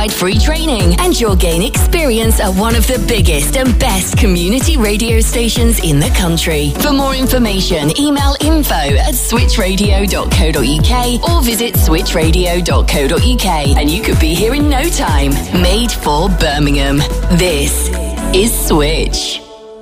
provide free training, and you'll gain experience at one of the biggest and best community radio stations in the country. For more information, email info@switchradio.co.uk or visit switchradio.co.uk, and you could be here in no time. Made for Birmingham. This is Switch.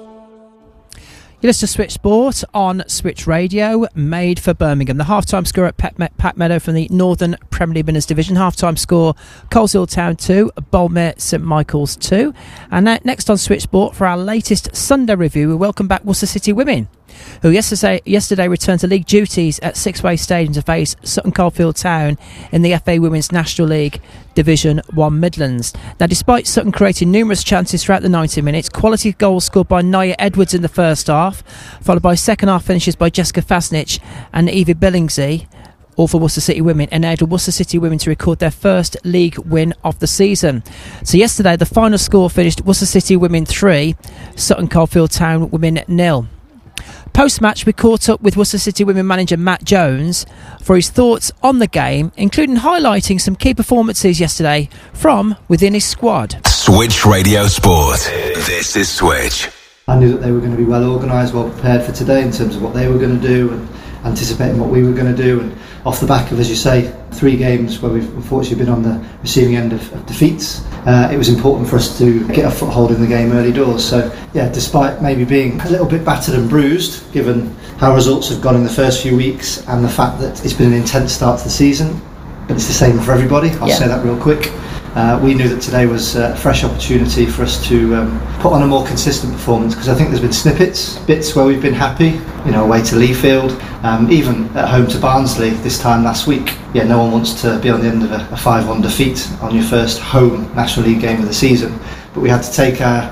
You listen to Switch Sport on Switch Radio, made for Birmingham. The half-time score at Pat Meadow from the Northern Premier League Winners Division. Half-time score, Coleshill Town 2, Boldmere St Michael's 2. And next on Switch Sport, for our latest Sunday review, we welcome back Worcester City Women, who yesterday returned to league duties at Sixway Stadium to face Sutton Coldfield Town in the FA Women's National League Division 1 Midlands. Now, despite Sutton creating numerous chances throughout the 90 minutes, quality goals scored by Nia Edwards in the first half, followed by second half finishes by Jessica Fasnich and Evie Billingsley, all for Worcester City Women, enabled Worcester City Women to record their first league win of the season. So yesterday, the final score finished Worcester City Women 3, Sutton Coldfield Town Women 0. Post-match, we caught up with Worcester City Women manager Matt Jones for his thoughts on the game, including highlighting some key performances yesterday from within his squad. Switch Radio Sport. This is Switch. I knew that they were going to be well organised, well prepared for today in terms of what they were going to do and anticipating what we were going to do. And off the back of, as you say, 3 games where we've unfortunately been on the receiving end of defeats, it was important for us to get a foothold in the game early doors. So yeah, despite maybe being a little bit battered and bruised given how results have gone in the first few weeks and the fact that it's been an intense start to the season, but it's the same for everybody, I'll say that real quick. We knew that today was a fresh opportunity for us to put on a more consistent performance, because I think there's been bits where we've been happy, away to Leafield, even at home to Barnsley this time last week. Yeah, no one wants to be on the end of a 5-1 defeat on your first home National League game of the season. But we had to take our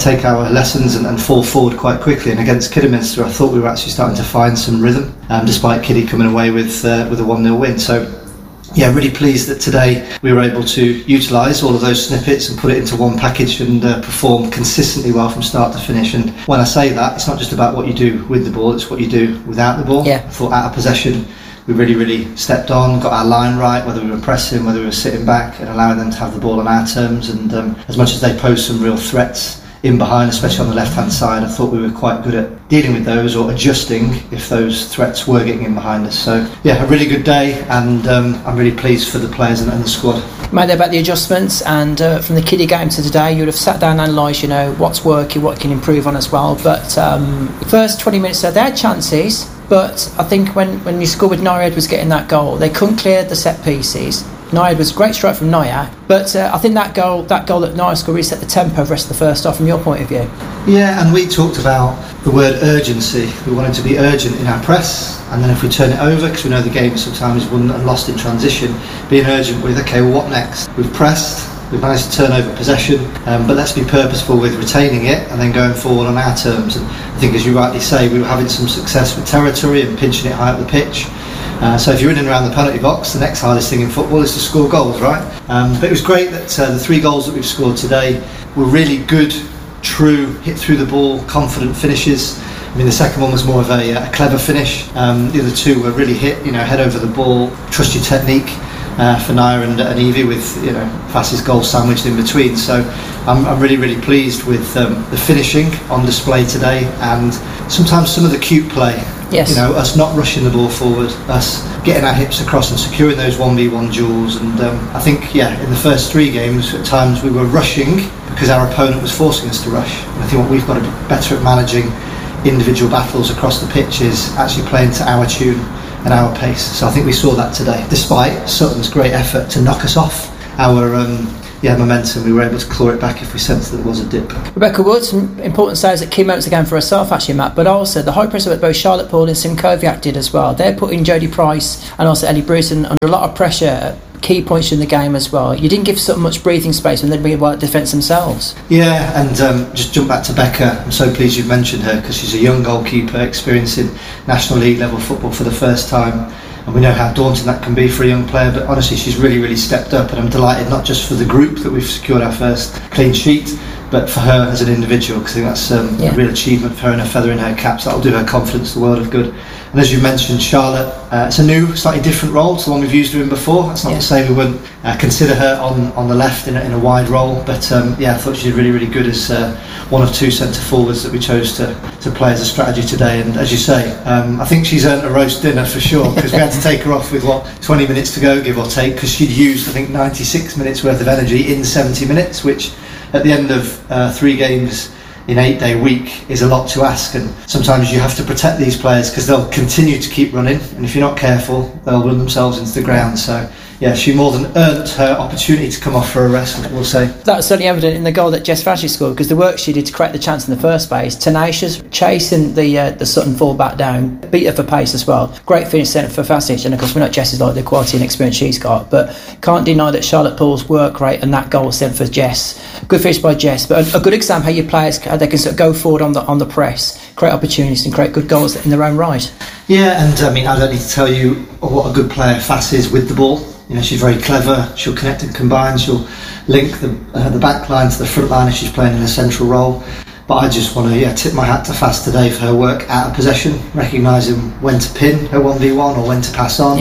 lessons and fall forward quite quickly. And against Kidderminster, I thought we were actually starting to find some rhythm, despite Kiddie coming away with a 1-0 win. So yeah, really pleased that today we were able to utilise all of those snippets and put it into one package and perform consistently well from start to finish. And when I say that, it's not just about what you do with the ball, it's what you do without the ball. I thought out of possession we really stepped on, got our line right, whether we were pressing, whether we were sitting back and allowing them to have the ball on our terms. And as much as they posed some real threats in behind, especially on the left hand side, I thought we were quite good at dealing with those or adjusting if those threats were getting in behind us. So yeah, a really good day, and I'm really pleased for the players and the squad. Mate, about the adjustments, and from the Kiddie game to today, you'd have sat down and analysed what's working, what can improve on as well. But first 20 minutes there, they had chances, but I think when you scored with Nia Edwards getting that goal, they couldn't clear the set pieces. Nia was a great strike from Nia, but I think that goal that Nia scored really set the tempo of the rest of the first half from your point of view. Yeah, and we talked about the word urgency. We wanted to be urgent in our press, and then if we turn it over, because we know the game sometimes is won and lost in transition, being urgent with, okay, well, what next? We've pressed, we've managed to turn over possession, but let's be purposeful with retaining it and then going forward on our terms. And I think, as you rightly say, we were having some success with territory and pinching it high up the pitch. So if you're in and around the penalty box, the next hardest thing in football is to score goals, right? But it was great that the 3 goals that we've scored today were really good, true, hit through the ball, confident finishes. I mean, the second one was more of a clever finish. The other 2 were really hit, head over the ball, trust your technique for Nia and Evie, with fastest goal sandwiched in between. So I'm really pleased with the finishing on display today, and sometimes some of the cute play. Yes. Us not rushing the ball forward, us getting our hips across and securing those 1v1 duels. And I think, in the first 3 games, at times we were rushing because our opponent was forcing us to rush. And I think what we've got to be better at managing individual battles across the pitch is actually playing to our tune and our pace. So I think we saw that today. Despite Sutton's great effort to knock us off our momentum, we were able to claw it back if we sensed that there was a dip. Rebecca Wood, some important saves at key moments again for herself, actually, Matt, but also the high press that both Charlotte Paul and Simkoviak did as well. They're putting Jodie Price and also Ellie Bruton under a lot of pressure at key points in the game as well. You didn't give Sutton much breathing space when they'd be well at defence themselves. Yeah, and just jump back to Becca. I'm so pleased you've mentioned her, because she's a young goalkeeper experiencing National League level football for the first time. And we know how daunting that can be for a young player, but honestly she's really stepped up, and I'm delighted not just for the group that we've secured our first clean sheet, but for her as an individual, because I think that's a real achievement for her and a feather in her cap. So that'll do her confidence the world of good. And as you mentioned, Charlotte, it's a new, slightly different role to the one we've used her in before. That's not to say we wouldn't consider her on the left in a wide role, but I thought she did really, really good as one of two centre forwards that we chose to play as a strategy today. And as you say, I think she's earned a roast dinner for sure, because we had to take her off with 20 minutes to go, give or take, because she'd used, I think, 96 minutes worth of energy in 70 minutes, which at the end of 3 games in 8-day week is a lot to ask, and sometimes you have to protect these players because they'll continue to keep running, and if you're not careful they'll run themselves into the ground. So she more than earned her opportunity to come off for a rest, we'll say. That was certainly evident in the goal that Jess Fashie scored, because the work she did to create the chance in the first place, tenacious, chasing the Sutton full-back down, beat her for pace as well. Great finish centre for Fashie, and of course we know Jess is like the quality and experience she's got, but can't deny that Charlotte Poole's work rate and that goal was sent for Jess. Good finish by Jess, but a good example how your players, how they can sort of go forward on the press, create opportunities and create good goals in their own right. Yeah, and I mean, I don't need to tell you what a good player Fass is with the ball. She's very clever, she'll connect and combine, she'll link the back line to the front line if she's playing in a central role. But I just want to tip my hat to Fass today for her work out of possession, recognising when to pin her 1v1 or when to pass on.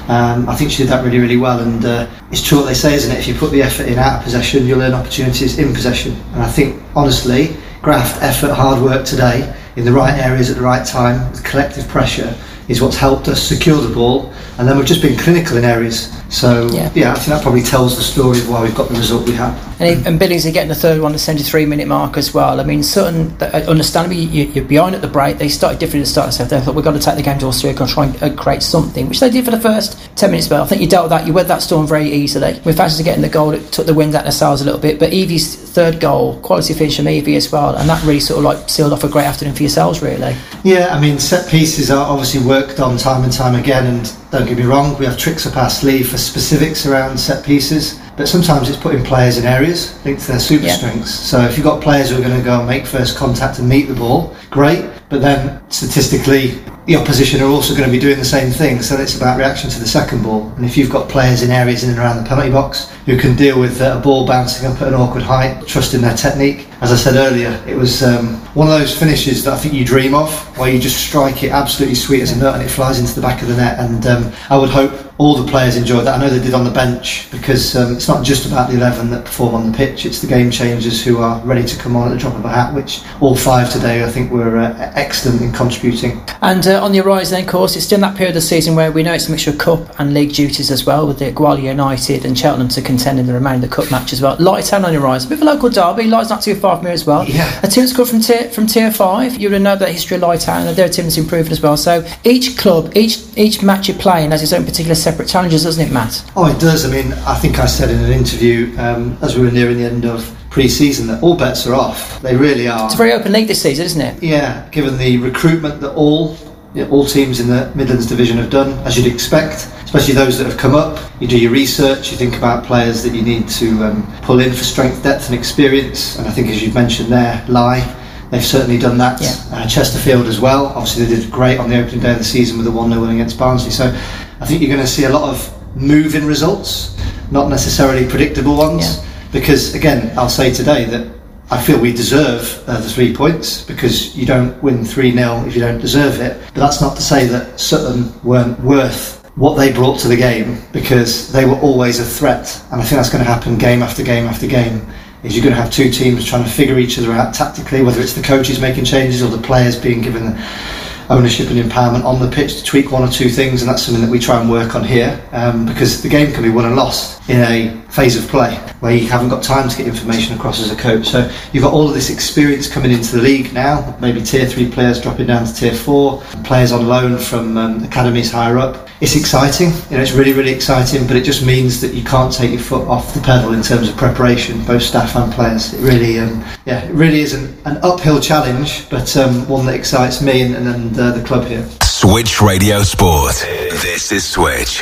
I think she did that really, really well, and it's true what they say, isn't it? If you put the effort in out of possession, you'll earn opportunities in possession. And I think, honestly, graft, effort, hard work today, in the right areas at the right time, with collective pressure, is what's helped us secure the ball, and then we've just been clinical in areas. So I think that probably tells the story of why we've got the result we have. And Billings are getting the third one at the 73-minute mark as well. I mean, Sutton, understandably, you're behind at the break. They started different at the start. So they thought, we've got to take the game to Austria and try and create something, which they did for the first 10 minutes. But I think you dealt with that. You weathered that storm very easily. With Fashion getting the goal, it took the wind out of their sails a little bit. But Evie's third goal, quality finish from Evie as well, and that really sort of like sealed off a great afternoon for yourselves, really. Yeah, I mean, set pieces are obviously worked on time and time again, and don't get me wrong, we have tricks up our sleeve for specifics around set pieces, but sometimes it's putting players in areas linked to their super strengths. So if you've got players who are going to go and make first contact and meet the ball, great, but then statistically the opposition are also going to be doing the same thing, so it's about reaction to the second ball. And if you've got players in areas in and around the penalty box who can deal with a ball bouncing up at an awkward height, trust in their technique. As I said earlier, it was one of those finishes that I think you dream of, where you just strike it absolutely sweet as a nut and it flies into the back of the net, and I would hope all the players enjoyed that. I know they did on the bench, because it's not just about the 11 that perform on the pitch, it's the game changers who are ready to come on at the drop of a hat, which all 5 today I think were excellent in contributing. And on the rise then, of course, it's still in that period of the season where we know it's a mixture of cup and league duties as well, with the Gwalior United and Cheltenham to contend in the remainder of the cup match as well. Lightown on the rise, a bit of a local derby. Light's not too far from here as well. A team that's good from tier 5. You would know that history of Lightown, and they're a team that's improved as well. So each club, each match you're playing has its own particular separate challenges, doesn't it, Matt? Oh, it does. I mean, I think I said in an interview as we were nearing the end of pre-season that all bets are off. They really are. It's a very open league this season, isn't it? Yeah, given the recruitment that all teams in the Midlands division have done, as you'd expect, especially those that have come up. You do your research, you think about players that you need to pull in for strength, depth and experience, and I think, as you've mentioned there, they've certainly done that. Chesterfield as well, obviously they did great on the opening day of the season with a 1-0 win against Barnsley, so I think you're going to see a lot of moving results, not necessarily predictable ones, because again, I'll say today that I feel we deserve the 3 points, because you don't win 3-0 if you don't deserve it. But that's not to say that Sutton weren't worth what they brought to the game, because they were always a threat. And I think that's going to happen game after game after game, is you're going to have two teams trying to figure each other out tactically, whether it's the coaches making changes or the players being given the ownership and empowerment on the pitch to tweak 1 or 2 things, and that's something that we try and work on here, because the game can be won and lost in a phase of play where you haven't got time to get information across as a coach. So you've got all of this experience coming into the league now, maybe tier 3 players dropping down to tier 4, players on loan from academies higher up. It's exciting, it's really, really exciting, but it just means that you can't take your foot off the pedal in terms of preparation, both staff and players. It really, it really is an uphill challenge, but one that excites me and the club here. Switch Radio Sport. This is Switch.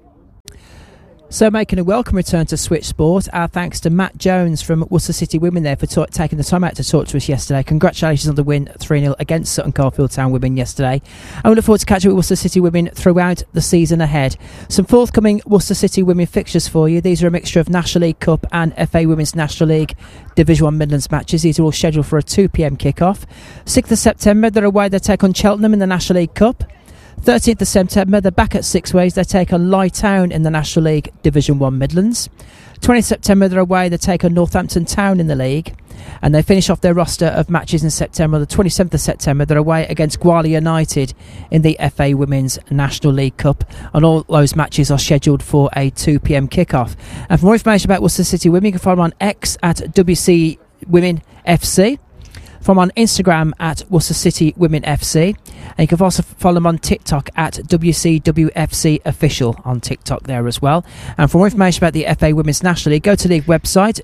So making a welcome return to Switch Sport, our thanks to Matt Jones from Worcester City Women there for taking the time out to talk to us yesterday. Congratulations on the win 3-0 against Sutton Coldfield Town Women yesterday. And we look forward to catching up with Worcester City Women throughout the season ahead. Some forthcoming Worcester City Women fixtures for you. These are a mixture of National League Cup and FA Women's National League Division 1 Midlands matches. These are all scheduled for a 2pm kick-off. 6th of September, they're away, they take on Cheltenham in the National League Cup. 13th of September, they're back at Sixways. They take on Lye Town in the National League Division 1 Midlands. 20th September, they're away. They take on Northampton Town in the league. And they finish off their roster of matches in September. The 27th of September, they're away against Gwalior United in the FA Women's National League Cup. And all those matches are scheduled for a 2 p.m. kickoff. And for more information about Worcester City Women, you can follow them on X at WC Women FC. From on Instagram at Worcester City Women FC, and you can also follow them on TikTok at WCWFC Official on TikTok there as well. And for more information about the FA Women's National League, go to the league website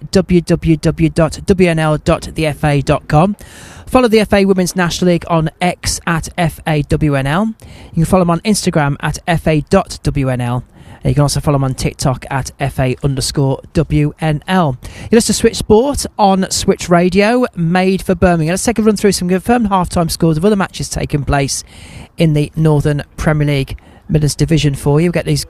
www.wnl.thefa.com. Follow the FA Women's National League on X at FAWNL. You can follow them on Instagram at FA.WNL. And you can also follow them on TikTok at FA_WNL. You listen to Switch Sport on Switch Radio, made for Birmingham. Let's take a run through some confirmed half-time scores of other matches taking place in the Northern Premier League Midlands Division for you. We'll get these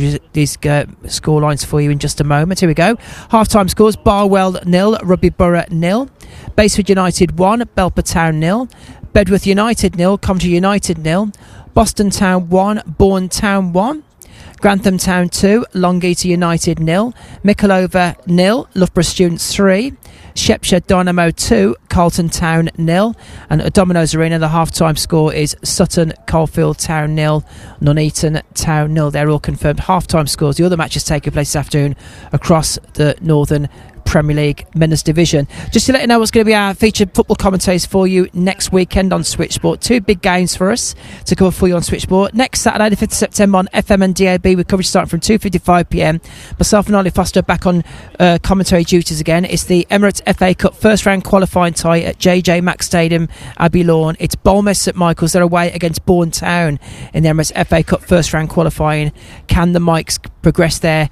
score lines for you in just a moment. Here we go. Half-time scores: Barwell 0, Rugby Borough 0, Baseford United 1, Belper Town 0, Bedworth United 0, Coventry United 0, Boston Town 1, Bourne Town 1, Grantham Town 2, Longleater United 0, Micklehove 0, Loughborough Students 3, Shepshire Dynamo 2, Carlton Town 0, and at Domino's Arena the half-time score is Sutton Coalfield Town 0, Nuneaton Town 0. They're all confirmed half-time scores. The other matches taking place this afternoon across the Northern Premier League Men's Division. Just to let you know what's going to be our featured football commentators for you next weekend on Switch Sport. 2 big games for us to cover for you on Switch Sport. Next Saturday, the 5th of September on FM and DAB, with coverage starting from 2:55 p.m. Myself and Ollie Foster back on commentary duties again. It's the Emirates FA Cup first round qualifying tie at JJ Mack Stadium, Abbey Lawn. It's Bournemouth St Michael's. They're away against Bourne Town in the Emirates FA Cup first round qualifying. Can the Mikes progress their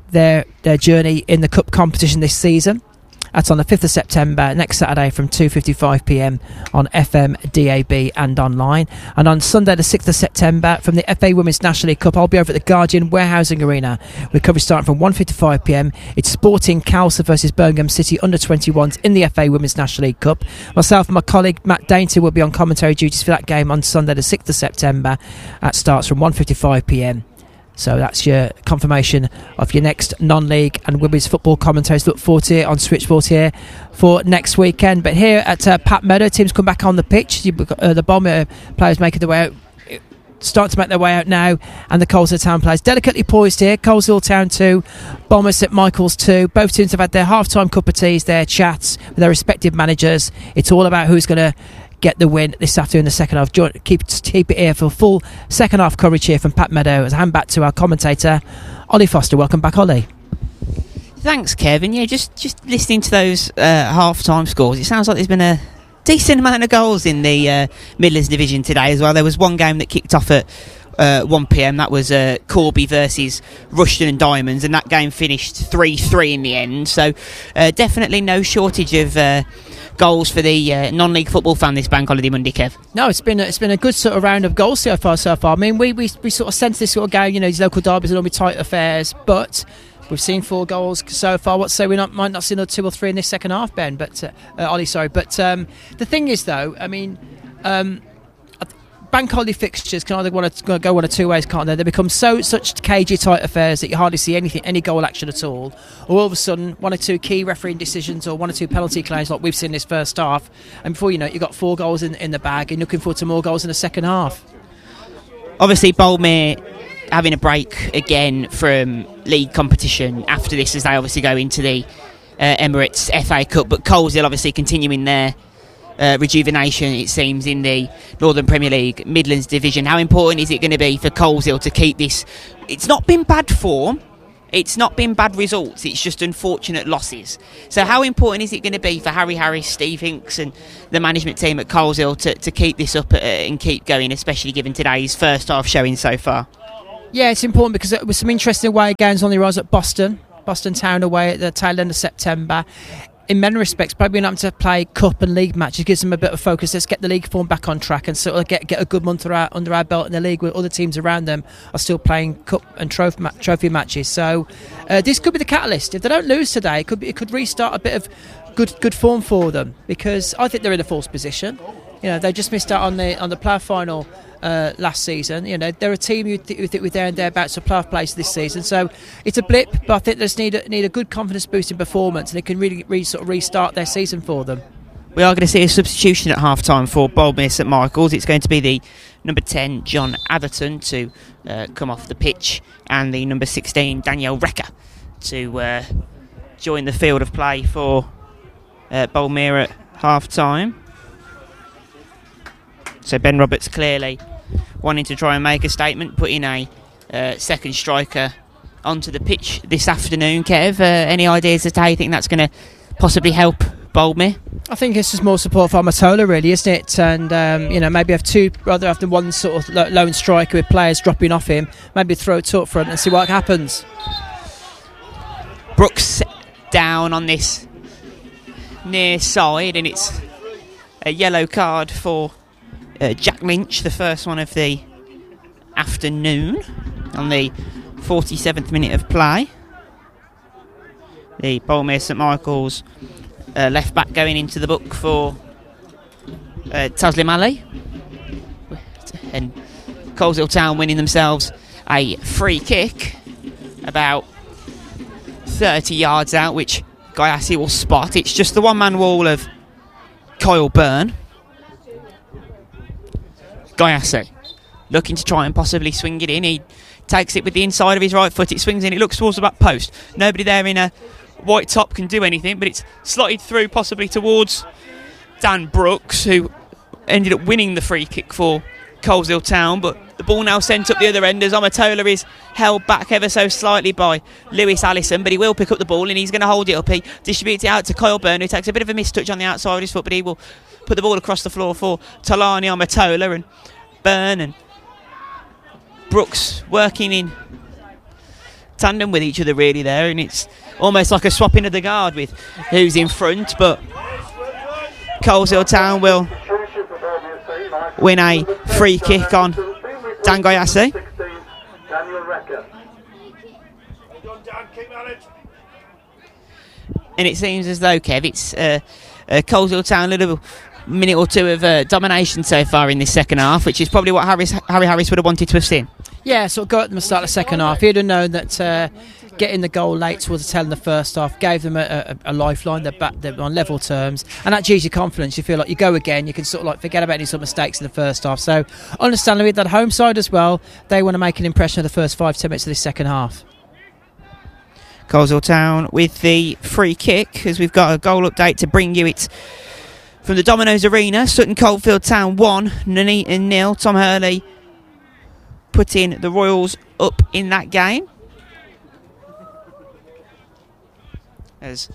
journey in the cup competition this season? That's on the 5th of September, next Saturday from 2:55 p.m. on FM, DAB and online. And on Sunday the 6th of September from the FA Women's National League Cup, I'll be over at the Guardian Warehousing Arena with coverage starting from 1:55 p.m. It's Sporting Calcer versus Birmingham City under-21s in the FA Women's National League Cup. Myself and my colleague Matt Dainty will be on commentary duties for that game on Sunday the 6th of September. That starts from 1:55 p.m. So that's your confirmation of your next non-league and women's football commentators. Look forward to it on Switchboard here for next weekend. But here at Pat Meadow, teams come back on the pitch. The Bomber players making their way out, starting to make their way out now, and the Coleshill Town players delicately poised here. Coleshill Town 2, Bournemouth St Michael's 2. Both teams have had their half-time cup of teas, their chats with their respective managers. It's all about who's going to get the win this afternoon in the second half. Keep it here for full second half coverage here from Pat Meadow. As I hand back to our commentator, Ollie Foster. Welcome back, Ollie. Thanks, Kevin. Yeah, just listening to those half-time scores, it sounds like there's been a decent amount of goals in the Midlands Division today as well. There was one game that kicked off at 1 p.m. That was Corby versus Rushden and Diamonds, and that game finished 3-3 in the end. So definitely no shortage of goals for the non-league football fan this bank holiday Monday, Kev. No, it's been a good sort of round of goals so far. I mean, we sort of sense this sort of game. You know, these local derbies are normally tight affairs, but we've seen 4 goals so far. What say we might not see another 2 or 3 in this second half, Ben? But Ollie, sorry. But the thing is, though, I mean, bank holiday fixtures can either go one of 2 ways, can't they? They become such cagey tight affairs that you hardly see any goal action at all, or all of a sudden 1 or 2 key refereeing decisions or 1 or 2 penalty claims like we've seen this first half, and before you know it, you've got 4 goals in the bag and looking forward to more goals in the second half. Obviously Boldmere having a break again from league competition after this, as they obviously go into the Emirates FA Cup, but Coleshill obviously continuing their rejuvenation, it seems, in the Northern Premier League Midlands Division. How important is it going to be for Coleshill to keep this? It's not been bad form, it's not been bad results, it's just unfortunate losses. So how important is it going to be for Harry Harris, Steve Hinks and the management team at Coleshill to keep this up and keep going, especially given today's first half showing so far? Yeah, it's important because there was some interesting away games on the rise at Boston Town away at the tail end of September. In many respects, probably not to play cup and league matches gives them a bit of focus. Let's get the league form back on track and sort of get a good month under our belt in the league, where other teams around them are still playing cup and trophy matches. So this could be the catalyst. If they don't lose today, it could restart a bit of good form for them, because I think they're in a false position. You know, they just missed out on the playoff final last season. You know, they're a team who think we're there and thereabouts to playoff place this season. So it's a blip, but I think they just need a good confidence boosting performance, and they can really sort of restart their season for them. We are going to see a substitution at half-time for Boldmere St Michael's. It's going to be the number 10, John Atherton, to come off the pitch, and the number 16, Daniel Recker, to join the field of play for Boldmere at half-time. So Ben Roberts clearly wanting to try and make a statement, putting a second striker onto the pitch this afternoon. Kev, any ideas as to how you think that's going to possibly help Boldmere? I think it's just more support for Amatola, really, isn't it? And you know, maybe have two rather than one sort of lone striker with players dropping off him. Maybe throw it up front and see what happens. Brooks down on this near side, and it's a yellow card for Jack Lynch, the first one of the afternoon, on the 47th minute of play. The Boldmere St Michael's left back going into the book for Taslim Ali, and Coleshill Town winning themselves a free kick about 30 yards out, which Gayassi will spot. It's just the one-man wall of Kyle Byrne. Gayassi looking to try and possibly swing it in. He takes it with the inside of his right foot. It swings in. It looks towards the back post. Nobody there in a white top can do anything, but it's slotted through possibly towards Dan Brooks, who ended up winning the free kick for Coleshill Town. But the ball now sent up the other end as Amatola is held back ever so slightly by Lewis Allison, but he will pick up the ball and he's going to hold it up. He distributes it out to Kyle Byrne, who takes a bit of a mistouch on the outside of his foot, but he will put the ball across the floor for Talani Amatola, and Byrne and Brooks working in tandem with each other really there, and it's almost like a swapping of the guard with who's in front. But Coleshill Town will win a free kick on Dan Gayassi. And it seems as though, Kev, it's Coleshill Town a little minute or two of domination so far in this second half, which is probably what Harry Harris would have wanted to have seen. Yeah, so go at the start of the second half. He'd have known that getting the goal late towards the tail in the first half gave them a lifeline. They're on level terms, and that gives you confidence. You feel like you go again, you can sort of like forget about any sort of mistakes in the first half. So understandably, that home side as well, they want to make an impression of the first 5-10 minutes of this second half. Coleshill Town with the free kick, as we've got a goal update to bring you. It's from the Domino's Arena. Sutton Coldfield Town 1, Nuneaton 0. Tom Hurley putting the Royals up in that game, as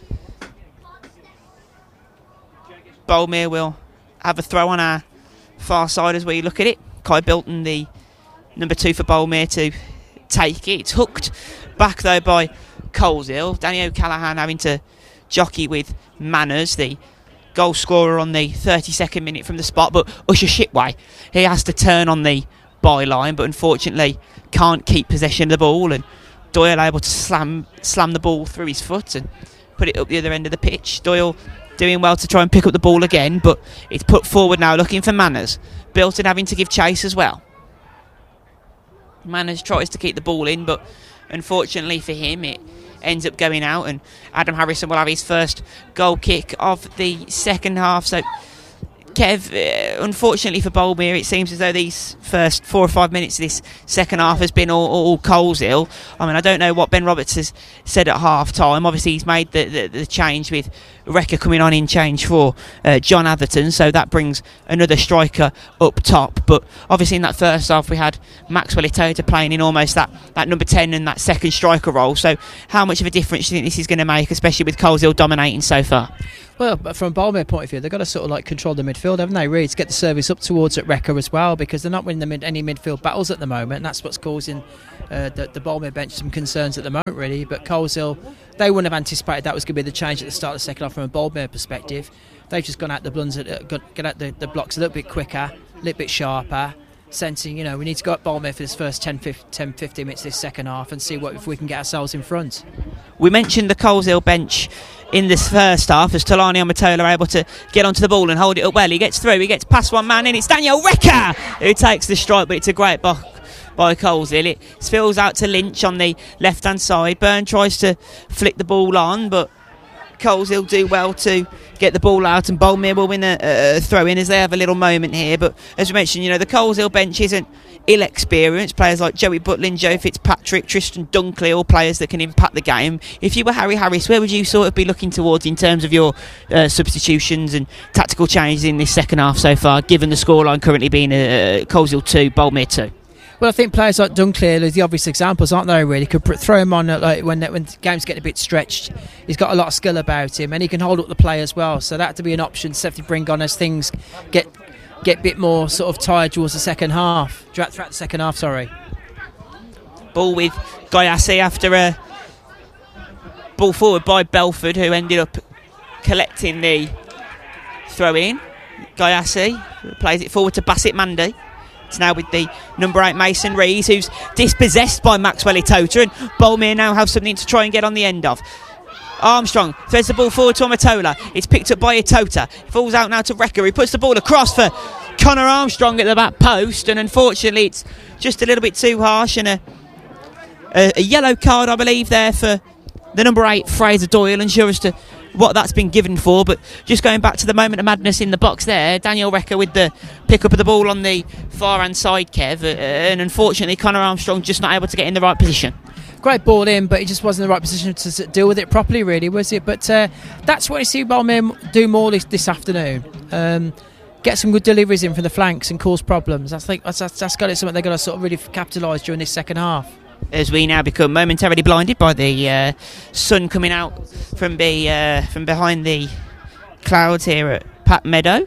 Boldmere will have a throw on our far side as we look at it. Kai Bilton, the number 2 for Boldmere, to take it. It's hooked back though by Coleshill. Danny O'Callaghan having to jockey with Manners, the goal scorer on the 32nd minute from the spot. But Usher Shipway, he has to turn on the byline, but unfortunately can't keep possession of the ball, and Doyle able to slam the ball through his foot and put it up the other end of the pitch. Doyle doing well to try and pick up the ball again, but it's put forward now looking for Manners. Bilton having to give chase as well. Manners tries to keep the ball in, but unfortunately for him it ends up going out, and Adam Harrison will have his first goal kick of the second half. So Kev, unfortunately for Boldmere, it seems as though these first 4 or 5 minutes of this second half has been all Coleshill. I mean, I don't know what Ben Roberts has said at half-time. Obviously, he's made the change with Recker coming on in change for John Atherton, so that brings another striker up top. But obviously in that first half, we had Maxwell Itota playing in almost that number 10 and that second striker role. So how much of a difference do you think this is going to make, especially with Coleshill dominating so far? Well, but from a Boldmere point of view, they've got to sort of like control the midfield, haven't they, really, to get the service up towards at Recker as well, because they're not winning any midfield battles at the moment, and that's what's causing the Boldmere bench some concerns at the moment, really. But Coleshill, they wouldn't have anticipated that was going to be the change at the start of the second half from a Boldmere perspective. They've just gone out the get out the blocks a little bit quicker, a little bit sharper, sensing, you know, we need to go at Boldmere for this first 10-15 minutes of this second half and see if we can get ourselves in front. We mentioned the Coleshill bench in this first half as Talani and Matola are able to get onto the ball and hold it up well. He gets through, he gets past one man, and it's Daniel Recker who takes the strike, but it's a great block by Coleshill. It spills out to Lynch on the left hand side. Byrne tries to flick the ball on, but Coleshill do well to get the ball out, and Boldmere will win a throw in as they have a little moment here. But as we mentioned, the Coleshill bench isn't ill-experienced. Players like Joey Butlin, Joe Fitzpatrick, Tristan Dunkley, all players that can impact the game. If you were Harry Harris, where would you sort of be looking towards in terms of your substitutions and tactical changes in this second half so far, given the scoreline currently being Coleshill 2, Boldmere 2? Well, I think players like Dunkley are the obvious examples, aren't they, really? Could throw him on when the game's getting a bit stretched. He's got a lot of skill about him, and he can hold up the play as well. So that to be an option to definitely bring on as things get a bit more sort of tired towards the second half. Throughout the second half, sorry. Ball with Gayassi after a ball forward by Belford, who ended up collecting the throw-in. Gayassi plays it forward to Bassett Mandy. It's now with the number 8 Mason Rees, who's dispossessed by Maxwell Itota, and Boldmere now have something to try and get on the end of. Armstrong threads the ball forward to Amatola. It's picked up by Itota. Falls out now to Recker. He puts the ball across for Connor Armstrong at the back post, and unfortunately it's just a little bit too harsh, and a yellow card, I believe, there for the number 8 Fraser Doyle. Unsure as to what that's been given for, but just going back to the moment of madness in the box there, Daniel Recker with the pick up of the ball on the far hand side, Kev, and unfortunately Connor Armstrong just not able to get in the right position. Great ball in, but he just wasn't in the right position to deal with it properly, really, was it? But that's what you see Boldmere do more this afternoon. Get some good deliveries in from the flanks and cause problems. I think that's got it, something they're going to sort of really capitalise during this second half. As we now become momentarily blinded by the sun coming out from behind the clouds here at Pat Meadow.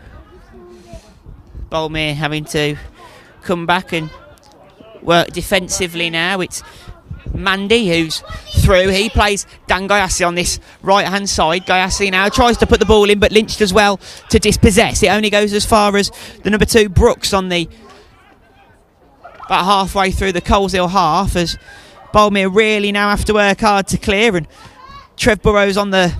Boldmere having to come back and work defensively now. It's Mandy who's through. He plays Dan Gayassi on this right hand side. Gayassi now tries to put the ball in, but Lynch does well to dispossess. It only goes as far as the number 2 Brooks on the about halfway through the Coleshill half, as Boldmere really now have to work hard to clear, and Trev Burrows on the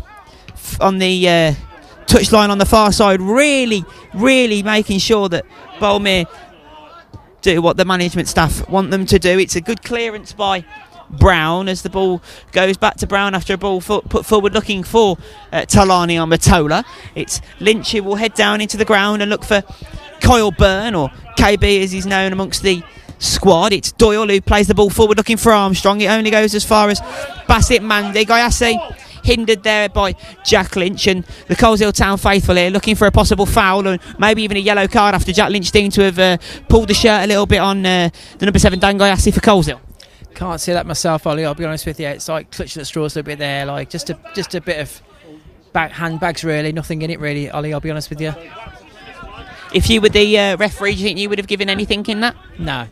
touchline on the far side, really making sure that Boldmere do what the management staff want them to do. It's a good clearance by Brown as the ball goes back to Brown after a ball put forward looking for Talani on Matola. It's Lynch who will head down into the ground and look for Kyle Byrne, or KB as he's known amongst the squad. It's Doyle who plays the ball forward looking for Armstrong. It only goes as far as Bassett Mandy. Gayassi hindered there by Jack Lynch, and the Coleshill Town faithful here looking for a possible foul and maybe even a yellow card after Jack Lynch deemed to have pulled the shirt a little bit on the number 7 Dan Gayassi for Coleshill. Can't see that myself, Ollie, I'll be honest with you. It's like clutching at straws a little bit there, like just a bit of handbags really, nothing in it really, Ollie, I'll be honest with you. If you were the referee, do you think you would have given anything in that? No.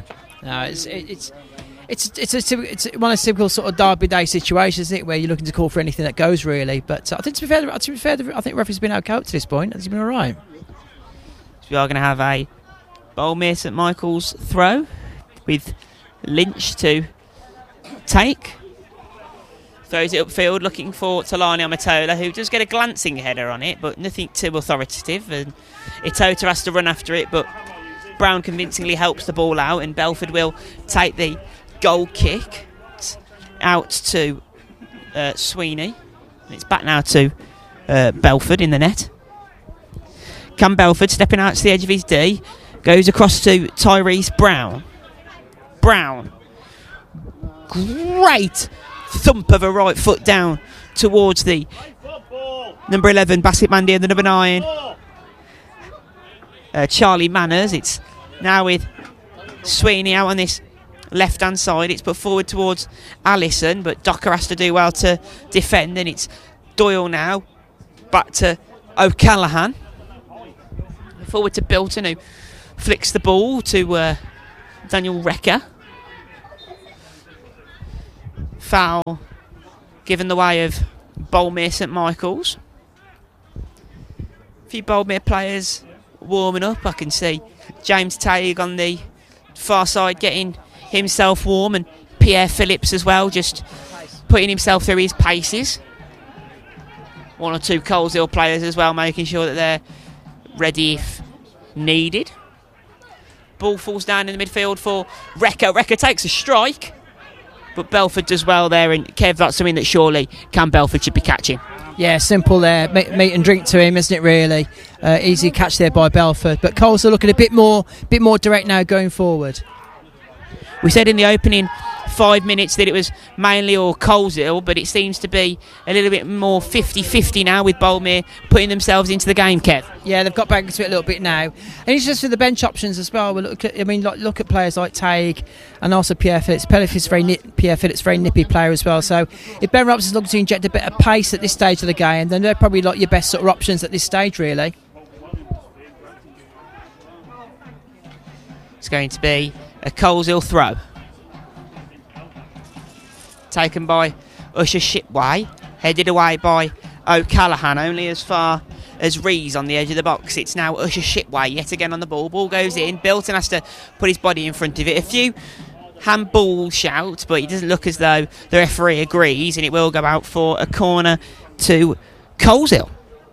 It's one of those typical sort of Derby Day situations, isn't it, where you're looking to call for anything that goes really. But I think to be fair, I think the referee's been okay up to this point. Has he been all right? So we are going to have a Boldmere St Michael's throw with Lynch to take. Throws it upfield looking for Talani Amatola, who does get a glancing header on it, but nothing too authoritative. And Itota has to run after it, but Brown convincingly helps the ball out, and Belford will take the goal kick. It's out to Sweeney. It's back now to Belford in the net. Cam Belford stepping out to the edge of his D, goes across to Tyrese Brown. Great thump of a right foot down towards the number 11 Bassett Mandy and the number 9 Charlie Manners. It's now with Sweeney out on this left hand side. It's put forward towards Allison, but Docker has to do well to defend, and it's Doyle now back to O'Callaghan, forward to Bilton, who flicks the ball to Daniel Recker. Foul given the way of Boldmere St Michael's. A few Boldmere players warming up. I can see James Tague on the far side getting himself warm, and Pierre Phillips as well, just putting himself through his paces. one or two Coleshill players as well, making sure that they're ready if needed. Ball falls down in the midfield for Rekka. Rekka takes a strike, but Belford does well there, and Kev, that's something that surely Cam Belford should be catching. Yeah, simple there. Meat and drink to him, isn't it, really? Easy catch there by Belford. But Coles are looking a bit more direct now going forward. We said in the opening 5 minutes that it was mainly all Coleshill, but it seems to be a little bit more 50-50 now with Boldmere putting themselves into the game, Kev. Yeah, they've got back into it a little bit now. And it's just for the bench options as well. Look at players like Tague and also Pierre Phillips. Pierre Phillips, very nippy player as well. So if Ben Roberts is looking to inject a bit of pace at this stage of the game, then they're probably like your best sort of options at this stage, really. It's going to be a Coleshill throw. Taken by Usher Shipway, headed away by O'Callaghan, only as far as Rees on the edge of the box. It's now Usher Shipway yet again on the ball. Ball goes in. Bilton has to put his body in front of it. A few handball shouts, but it doesn't look as though the referee agrees, and it will go out for a corner to Coleshill.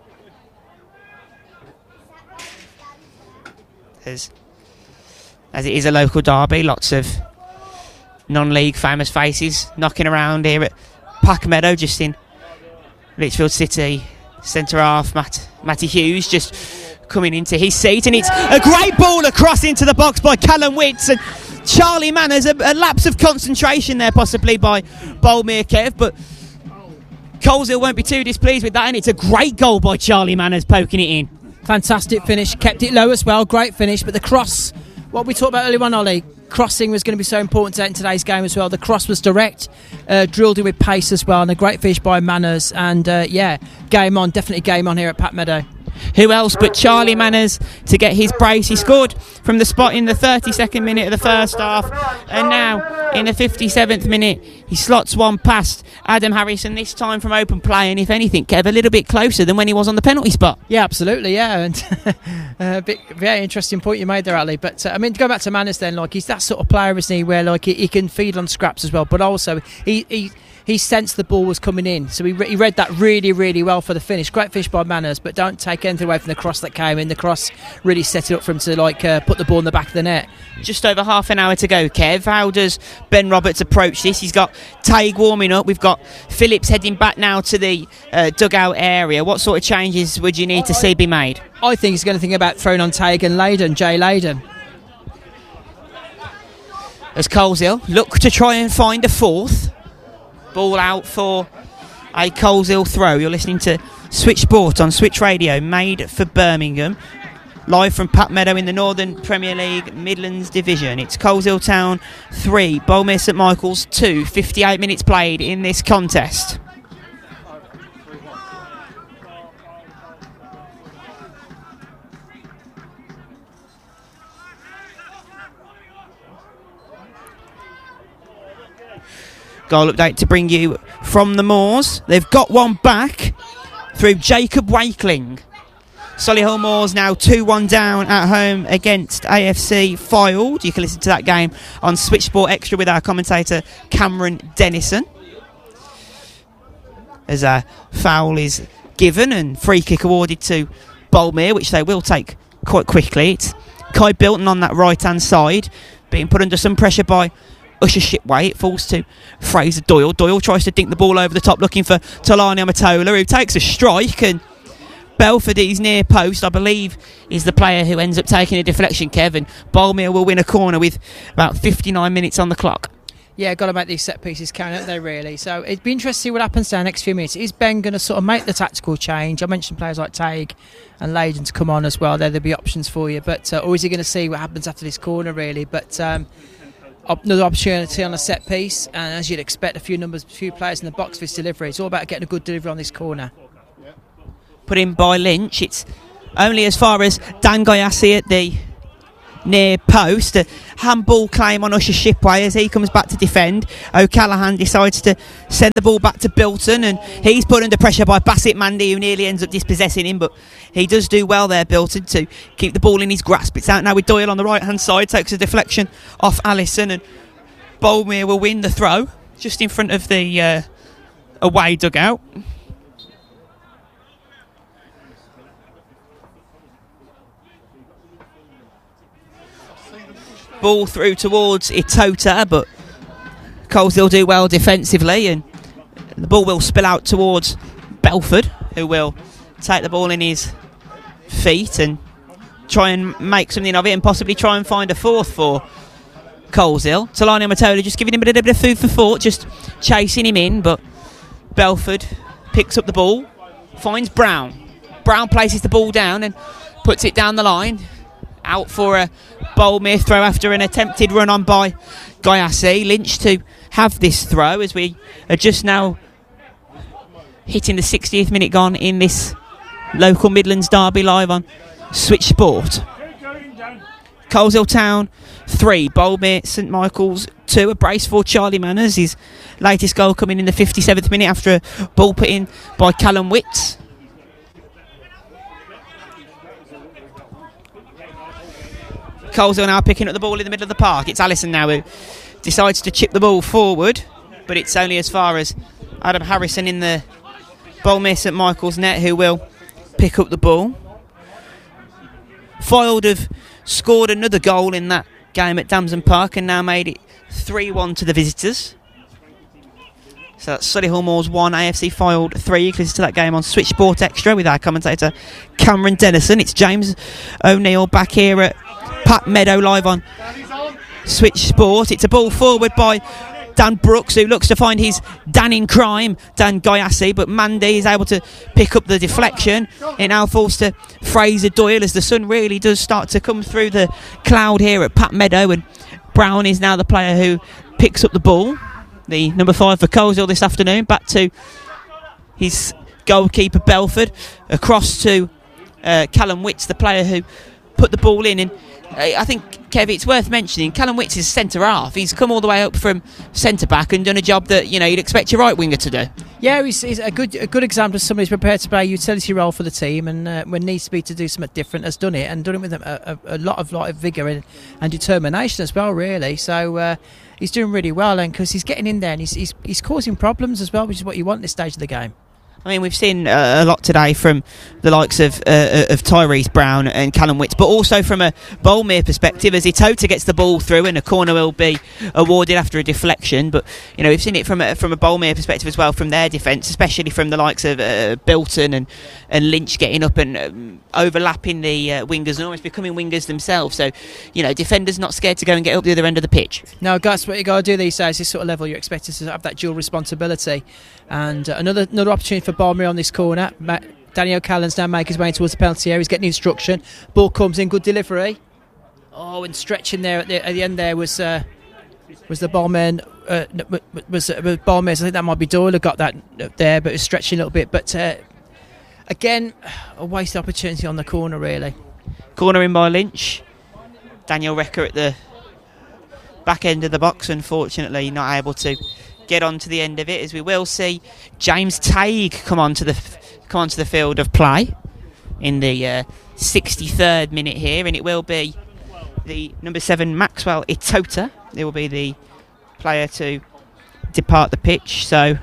As it is a local derby, lots of non-league famous faces knocking around here at Pack Meadow, just in Lichfield City. Centre half Matty Hughes just coming into his seat, and it's a great ball across into the box by Callum Witts, and Charlie Manners, a lapse of concentration there possibly by Boldmere, Kev, but Coleshill won't be too displeased with that, and it's a great goal by Charlie Manners poking it in. Fantastic finish, kept it low as well, great finish, but the cross, what we talked about earlier on, Ollie, crossing was going to be so important in today's game as well. The cross was direct, drilled in with pace as well, and a great finish by Manners, and game on, definitely game on here at Pat Meadow. Who else but Charlie Manners to get his brace? He scored from the spot in the 32nd minute of the first half, and now in the 57th minute he slots one past Adam Harrison, this time from open play, and if anything, Kev, a little bit closer than when he was on the penalty spot. Yeah, absolutely, yeah, and very interesting point you made there, Ali. But I mean, to go back to Manners then, like, he's that sort of player, isn't he, where like he can feed on scraps as well, but also he sensed the ball was coming in, so he read that really, really well for the finish. Great finish by Manners, but don't take anything away from the cross that came in. The cross really set it up for him to put the ball in the back of the net. Just over half an hour to go, Kev. How does Ben Roberts approach this? He's got Tague warming up. We've got Phillips heading back now to the dugout area. What sort of changes would you need to see be made? I think he's going to think about throwing on Tague and Jay Layden. As Coleshill look to try and find a fourth. Ball out for a Coleshill throw. You're listening to Switch Sport on Switch Radio, made for Birmingham. Live from Pat Meadow in the Northern Premier League Midlands Division. It's Coleshill Town 3, Boldmere St Michael's 2. 58 minutes played in this contest. Goal update to bring you from the Moors. They've got one back through Jacob Wakeling. Solihull Moors now 2-1 down at home against AFC Fylde. You can listen to that game on Switch Sport Extra with our commentator Cameron Dennison. As a foul is given and free kick awarded to Boldmere, which they will take quite quickly. It's Kai Bilton on that right hand side, being put under some pressure by Usher Shipway. It falls to Fraser Doyle. Doyle tries to dink the ball over the top, looking for Talani Amatola, who takes a strike, and Belford, his near post, I believe, is the player who ends up taking a deflection, Kevin. Boldmere will win a corner with about 59 minutes on the clock. Yeah, got to make these set pieces count, haven't they, really? So it'd be interesting to see what happens down the next few minutes. Is Ben going to sort of make the tactical change? I mentioned players like Tague and Layden to come on as well. There'll be options for you, but or is he going to see what happens after this corner, really? But another opportunity on a set piece, and as you'd expect, a few players in the box for his delivery. It's all about getting a good delivery on this corner. Put in by Lynch. It's only as far as Dan Gayassi at the near post. A handball claim on Usher Shipway as he comes back to defend. O'Callaghan decides to send the ball back to Bilton, and he's put under pressure by Bassett Mandy, who nearly ends up dispossessing him, but he does do well there, Bilton, to keep the ball in his grasp. It's out now with Doyle on the right hand side, takes a deflection off Allison, and Boldmere will win the throw just in front of the away dugout. Ball through towards Itota, but Coleshill do well defensively, and the ball will spill out towards Belford, who will take the ball in his feet and try and make something of it, and possibly try and find a fourth for Coleshill. Talani Amatola just giving him a little bit of food for thought, just chasing him in, but Belford picks up the ball, finds Brown. Brown places the ball down and puts it down the line, out for a Boulmere throw after an attempted run on by Gayassi. Lynch to have this throw as we are just now hitting the 60th minute gone in this local Midlands derby live on Switch Sport. Coleshill Town 3, Boulmere St Michael's 2. A brace for Charlie Manners, his latest goal coming in the 57th minute after a ball put in by Callum Witts. Coleshill now picking up the ball in the middle of the park. It's Allison now who decides to chip the ball forward, but it's only as far as Adam Harrison in the Boulmere St Michael's net who will pick up the ball. Fylde have scored another goal in that game at Damson Park and now made it 3-1 to the visitors. So that's Solihull Moors 1, AFC Fylde 3. You can listen to that game on Switch Sport Extra with our commentator Cameron Dennison. It's James O'Neill back here at Pat Meadow live on Switch Sport. It's a ball forward by Dan Brooks, who looks to find his Dan in crime, Dan Gayassi, but Mandy is able to pick up the deflection. It now falls to Fraser Doyle as the sun really does start to come through the cloud here at Pat Meadow, and Brown is now the player who picks up the ball. The number 5 for Coleshill this afternoon, back to his goalkeeper Belford, across to Callum Witts, the player who put the ball in. And I think, Kev, it's worth mentioning Callum Witts is centre half. He's come all the way up from centre back and done a job that you'd expect your right winger to do. Yeah, he's a good example of somebody who's prepared to play a utility role for the team, and when needs to be to do something different, has done it, and done it with a lot of vigour and determination as well, really. So he's doing really well, and because he's getting in there and he's causing problems as well, which is what you want at this stage of the game. I mean, we've seen a lot today from the likes of Tyrese Brown and Callum Witts, but also from a Boulmere perspective, as Itota gets the ball through and a corner will be awarded after a deflection. But we've seen it from a Boulmere perspective as well, from their defence, especially from the likes of Bilton and Lynch getting up and overlapping the wingers and almost becoming wingers themselves. So, defenders not scared to go and get up the other end of the pitch. No, Gus, what you got to do these days, this sort of level, you're expected to have that dual responsibility. And another opportunity for Boulmere on this corner. Danny O'Callaghan's now making his way towards the penalty area. He's getting instruction. Ball comes in, good delivery. Oh, and stretching there at the end there was the ballman. Was Boulmere. I think that might be Doyle who got that there, but it was stretching a little bit. But again, a wasted opportunity on the corner, really. Corner in by Lynch. Daniel Recker at the back end of the box, unfortunately not able to get on to the end of it, as we will see James Tague come onto the field of play in the 63rd minute here, and it will be the number 7 Maxwell Itota. It will be the player to depart the pitch. So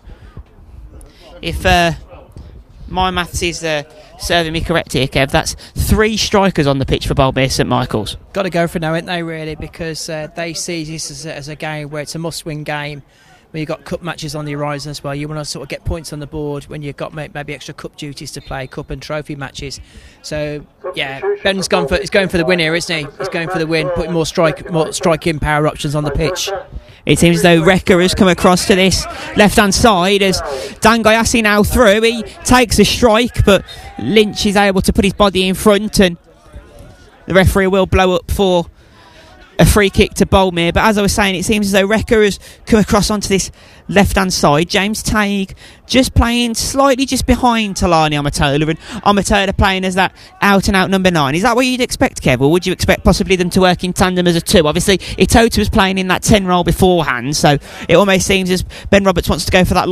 if my maths is serving me correct here, Kev, that's 3 strikers on the pitch for Boulmere St Michael's. Got to go for now, ain't they, really, because they see this as a game where it's a must-win game. When you've got cup matches on the horizon as well, you want to sort of get points on the board when you've got maybe extra cup duties to play, cup and trophy matches. So yeah, Ben's he's going for the win here, isn't he? He's going for the win, putting more striking power options on the pitch. It seems as though Recker has come across to this left-hand side as Dan Gayassi now through. He takes a strike, but Lynch is able to put his body in front, and the referee will blow up for a free kick to Boulmere. But as I was saying, it seems as though Recker has come across onto this left-hand side. James Tague just playing slightly just behind Talani Amatola, and Amatola playing as that out-and-out number 9. Is that what you'd expect, Kev, or would you expect possibly them to work in tandem as a 2? Obviously, Itota was playing in that 10 role beforehand, so it almost seems as Ben Roberts wants to go for that